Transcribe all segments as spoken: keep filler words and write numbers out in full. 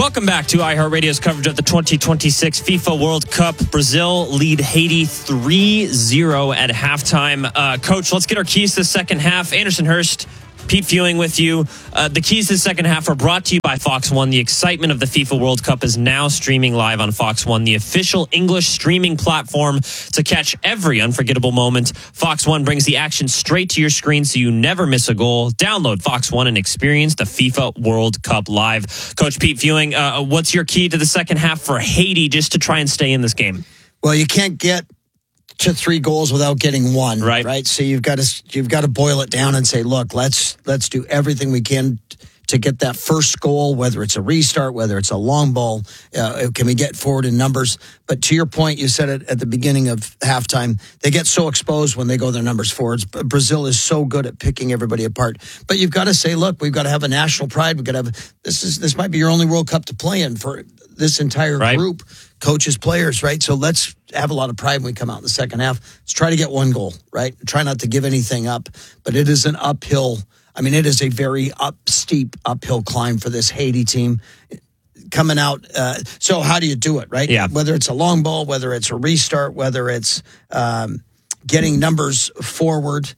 Welcome back to iHeartRadio's coverage of the twenty twenty-six FIFA World Cup. Brazil lead Haiti three zero at halftime. Uh, Coach, let's get our keys to the second half. Anderson Hurst, Pete Fewing with you. Uh, the keys to the second half are brought to you by Fox One. The excitement of the FIFA World Cup is now streaming live on Fox One, the official English streaming platform to catch every unforgettable moment. Fox One brings the action straight to your screen so you never miss a goal. Download Fox One and experience the FIFA World Cup live. Coach Pete Fewing, uh, what's your key to the second half for Haiti just to try and stay in this game? Well, you can't get to three goals without getting one, right? Right. So you've got to you've got to boil it down and say, look, let's let's do everything we can to get that first goal, whether it's a restart, whether it's a long ball. Uh, can we get forward in numbers? But to your point, you said it at the beginning of halftime. They get so exposed when they go their numbers forwards. Brazil is so good at picking everybody apart. But you've got to say, look, we've got to have a national pride. We've got to have this is this might be your only World Cup to play in for this entire right. group. Coaches, players, right? So let's have a lot of pride when we come out in the second half. Let's try to get one goal, right? Try not to give anything up. But it is an uphill, I mean, it is a very up, steep uphill climb for this Haiti team coming out. Uh, so how do you do it, right? Yeah. Whether it's a long ball, whether it's a restart, whether it's um, getting numbers forward,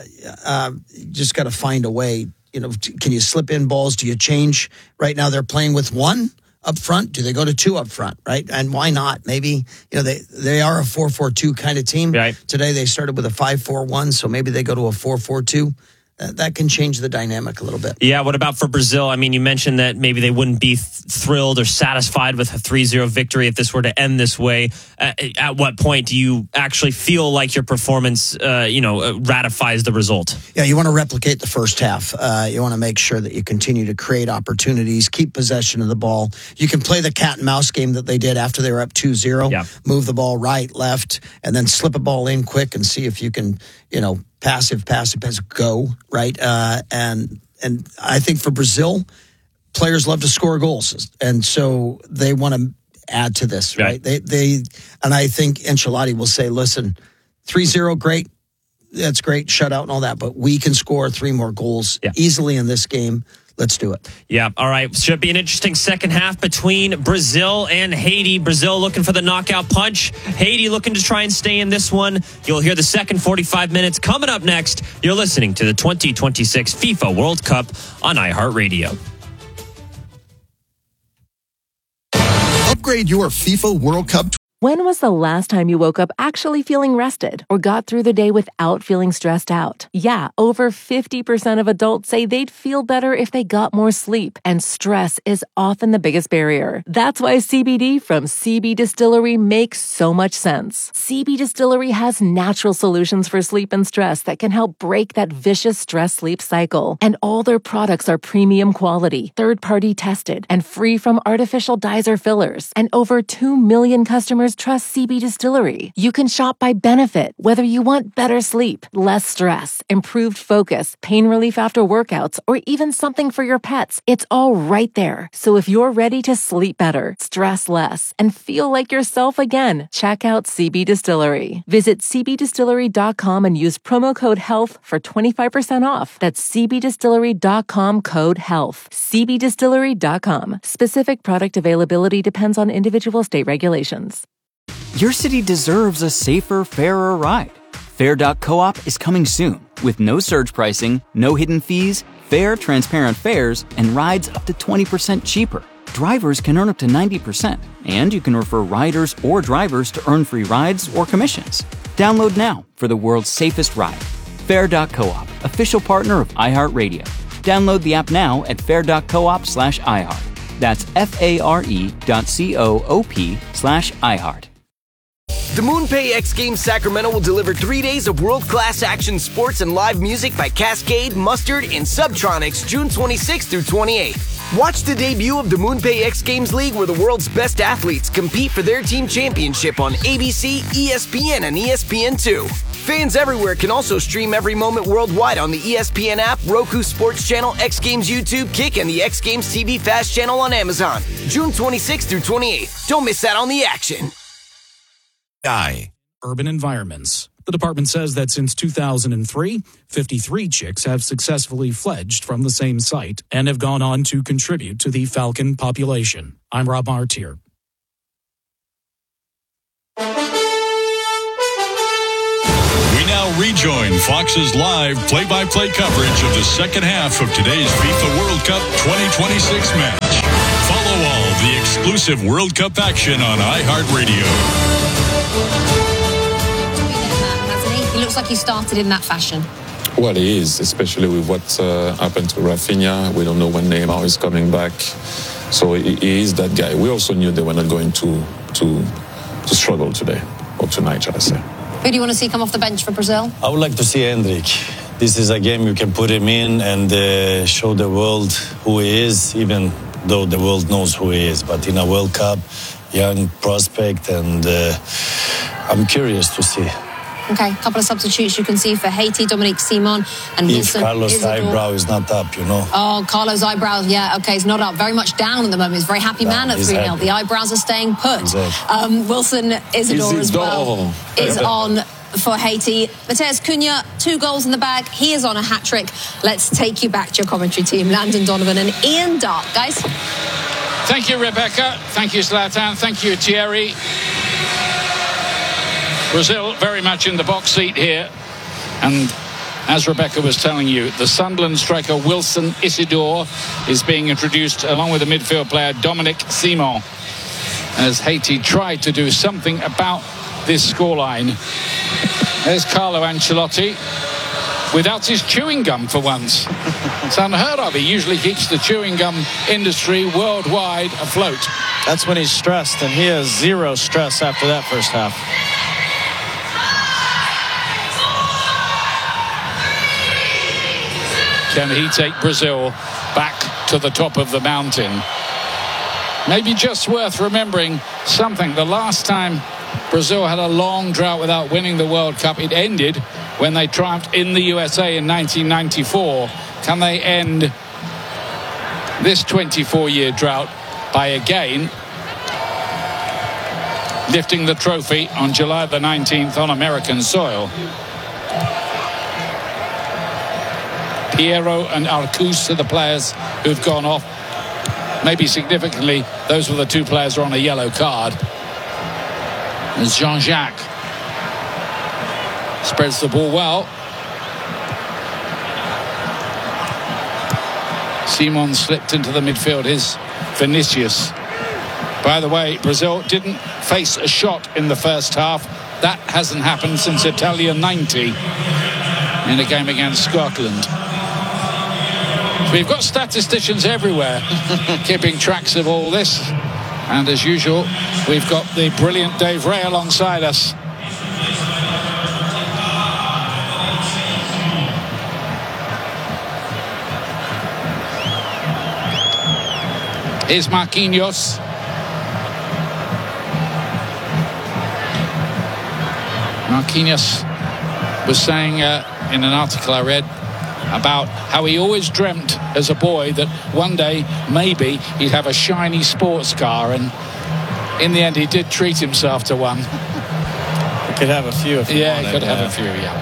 uh, you just got to find a way. You know, can you slip in balls? Do you change? Right now they're playing with one up front. Do they go to two up front, right? And why not? Maybe, you know, they, they are a four four two kind of team. Right. Today they started with a five four one, so maybe they go to a four four two. Uh, that can change the dynamic a little bit. Yeah, what about for Brazil? I mean, you mentioned that maybe they wouldn't be th- thrilled or satisfied with a three zero victory if this were to end this way. Uh, at what point do you actually feel like your performance, uh, you know, uh, ratifies the result? Yeah, you want to replicate the first half. Uh, you want to make sure that you continue to create opportunities, keep possession of the ball. You can play the cat and mouse game that they did after they were up two zero. Yeah. Move the ball right, left, and then slip a ball in quick and see if you can, you know, passive, passive, passive, go, right? Uh, and and I think for Brazil, players love to score goals. And so they want to add to this, right? right? They they and I think Ancelotti will say, listen, three zero, great. That's great, shutout and all that. But we can score three more goals yeah. easily in this game. Let's do it. Yeah, all right. Should be an interesting second half between Brazil and Haiti. Brazil looking for the knockout punch. Haiti looking to try and stay in this one. You'll hear the second forty-five minutes coming up next. You're listening to the twenty twenty-six FIFA World Cup on iHeartRadio. Upgrade your FIFA World Cup. When was the last time you woke up actually feeling rested or got through the day without feeling stressed out? Yeah, over fifty percent of adults say they'd feel better if they got more sleep, and stress is often the biggest barrier. That's why C B D from C B Distillery makes so much sense. C B Distillery has natural solutions for sleep and stress that can help break that vicious stress-sleep cycle. And all their products are premium quality, third-party tested, and free from artificial dyes or fillers. And over two million customers trust C B Distillery. You can shop by benefit, whether you want better sleep, less stress, improved focus, pain relief after workouts, or even something for your pets. It's all right there. So if you're ready to sleep better, stress less, and feel like yourself again, check out C B Distillery. Visit c b distillery dot com and use promo code HEALTH for twenty-five percent off. That's c b distillery dot com code HEALTH. c b distillery dot com. Specific product availability depends on individual state regulations. Your city deserves a safer, fairer ride. Fair dot coop is coming soon with no surge pricing, no hidden fees, fair, transparent fares, and rides up to twenty percent cheaper. Drivers can earn up to ninety percent, and you can refer riders or drivers to earn free rides or commissions. Download now for the world's safest ride. Fair dot coop, official partner of iHeartRadio. Download the app now at fair dot coop slash iHeart. That's F-A-R-E dot C-O-O-P slash iHeart. The MoonPay X Games Sacramento will deliver three days of world-class action sports and live music by Cascade, Mustard, and Subtronics June twenty-sixth through twenty-eighth. Watch the debut of the MoonPay X Games League, where the world's best athletes compete for their team championship on A B C, E S P N, and E S P N two. Fans everywhere can also stream every moment worldwide on the E S P N app, Roku Sports Channel, X Games YouTube, Kick, and the X Games T V Fast Channel on Amazon. June twenty-sixth through twenty-eighth. Don't miss out on the action. I. Urban environments, The department says that since two thousand three, fifty-three chicks have successfully fledged from the same site and have gone on to contribute to the falcon population. I'm Rob Martier. We now rejoin Fox's live play-by-play coverage of the second half of today's FIFA World Cup twenty twenty-six match. Follow all the exclusive World Cup action on iHeartRadio. He looks like he started in that fashion. Well, he is, especially with what uh, happened to Rafinha. We don't know when Neymar is coming back. So he, he is that guy. We also knew they were not going to, to, to struggle today, or tonight, shall I say. Who do you want to see come off the bench for Brazil? I would like to see Hendrik. This is a game you can put him in and uh, show the world who he is, even though the world knows who he is. But in a World Cup, young prospect, and uh, I'm curious to see. Okay, a couple of substitutes you can see for Haiti, Dominique Simon, and if Wilson Carlos' Isidore. eyebrow is not up, you know. Oh, Carlos' eyebrows, yeah, okay, he's not up. Very much down at the moment. He's a very happy Down, man at he's three nil. happy. The eyebrows are staying put. Exactly. Um, Wilson Isidore as well is on for Haiti. Mateus Cunha, two goals in the bag. He is on a hat-trick. Let's take you back to your commentary team, Landon Donovan and Ian Dark. Guys? Thank you, Rebecca. Thank you, Zlatan. Thank you, Thierry. Brazil very much in the box seat here. And as Rebecca was telling you, the Sunderland striker Wilson Isidore is being introduced along with the midfield player Dominic Simon, as Haiti tried to do something about this scoreline. There's Carlo Ancelotti without his chewing gum for once. It's unheard of. He usually keeps the chewing gum industry worldwide afloat. That's when he's stressed, and he has zero stress after that first half. Can he take Brazil back to the top of the mountain? Maybe just worth remembering something. The last time Brazil had a long drought without winning the World Cup, it ended when they triumphed in the U S A in nineteen ninety-four. Can they end this twenty-four year drought by again lifting the trophy on July the nineteenth on American soil? Piero and Arcus are the players who've gone off. Maybe significantly, those were the two players who are on a yellow card. As Jean-Jacques spreads the ball well. Simon slipped into the midfield. Here's Vinicius. By the way, Brazil didn't face a shot in the first half. That hasn't happened since Italia ninety in a game against Scotland. We've got statisticians everywhere keeping tracks of all this. And as usual, we've got the brilliant Dave Ray alongside us. Here's Marquinhos. Marquinhos was saying uh, in an article I read about how he always dreamt as a boy that one day maybe he'd have a shiny sports car, and in the end he did treat himself to one. He could have a few if he yeah wanted, he could yeah. have a few yeah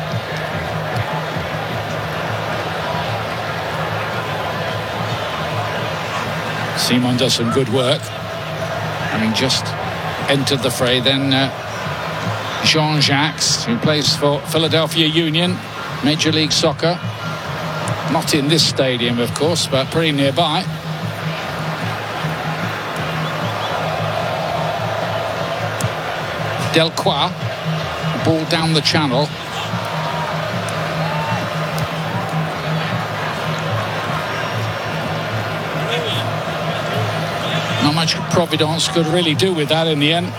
Simon does some good work, having just entered the fray. Then uh, Jean-Jacques, who plays for Philadelphia Union, Major League Soccer. Not in this stadium, of course, but pretty nearby. Delcroix, ball down the channel. Not much Providence could really do with that in the end.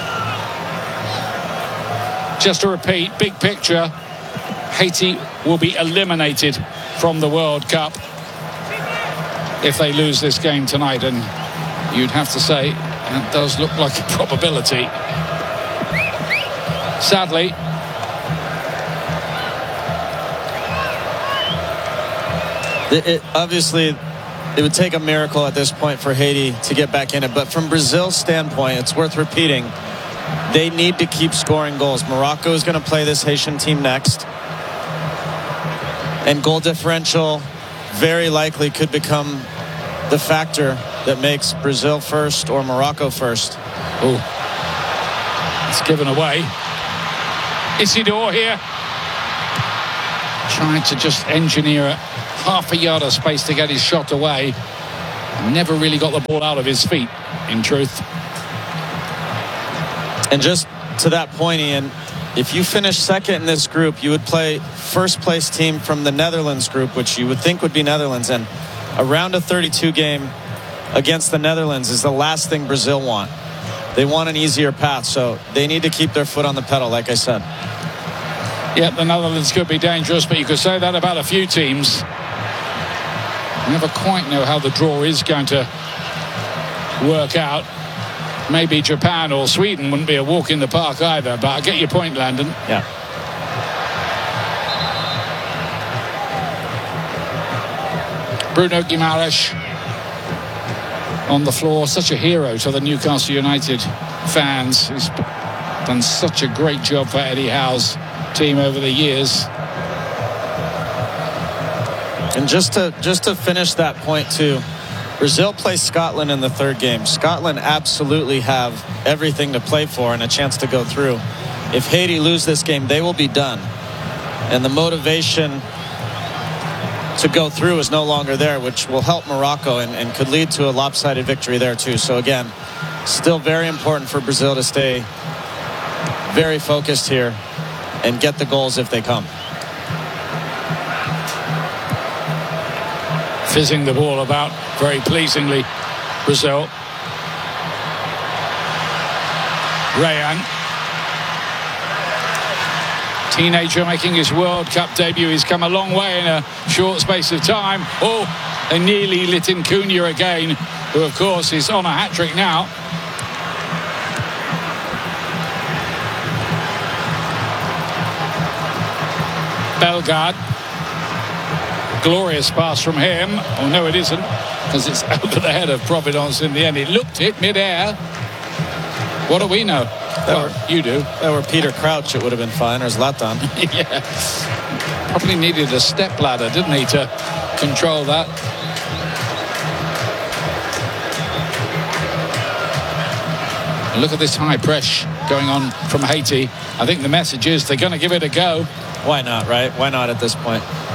Just to repeat, big picture, Haiti will be eliminated from the World Cup if they lose this game tonight, and you'd have to say it does look like a probability. Sadly, it, it, obviously it would take a miracle at this point for Haiti to get back in it, but from Brazil's standpoint, it's worth repeating, they need to keep scoring goals. Morocco is going to play this Haitian team next. And goal differential very likely could become the factor that makes Brazil first or Morocco first. Oh, it's given away. Isidore here, trying to just engineer half a yard of space to get his shot away. Never really got the ball out of his feet, in truth. And just to that point, Ian, if you finish second in this group, you would play first place team from the Netherlands group, which you would think would be Netherlands. And a round of thirty-two game against the Netherlands is the last thing Brazil want. They want an easier path, so they need to keep their foot on the pedal, like I said. Yeah, the Netherlands could be dangerous, but you could say that about a few teams. You never quite know how the draw is going to work out. Maybe Japan or Sweden wouldn't be a walk in the park either, but I get your point, Landon. Yeah. Bruno Guimaraes on the floor, such a hero to the Newcastle United fans. He's done such a great job for Eddie Howe's team over the years. And just to just to finish that point too, Brazil plays Scotland in the third game. Scotland absolutely have everything to play for and a chance to go through. If Haiti lose this game, they will be done. And the motivation to go through is no longer there, which will help Morocco and, and could lead to a lopsided victory there too. So again, still very important for Brazil to stay very focused here and get the goals if they come. Fizzing the ball about very pleasingly, Brazil. Rayan, teenager making his World Cup debut. He's come a long way in a short space of time. Oh, and nearly lit in Cunha again, who of course is on a hat-trick now. Bellegarde. Glorious pass from him. Oh, no, it isn't, because it's over the head of Providence in the end. He looked it mid-air. What do we know? That Well, were, you do. That were Peter Crouch, it would have been fine, or Zlatan. Yeah. Probably needed a step ladder, didn't he, to control that. Look at this high press going on from Haiti. I think the message is they're going to give it a go. Why not, right? Why not at this point?